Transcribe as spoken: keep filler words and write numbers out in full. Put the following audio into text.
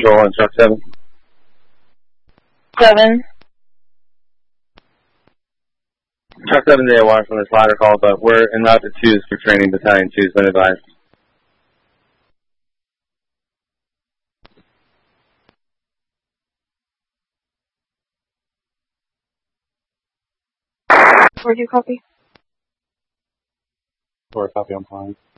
Control on Chuck seven. Seven. Chuck seven day one from this ladder call, but we're en route to twos for training battalion two's been advised. Where do you copy? Or copy on flying.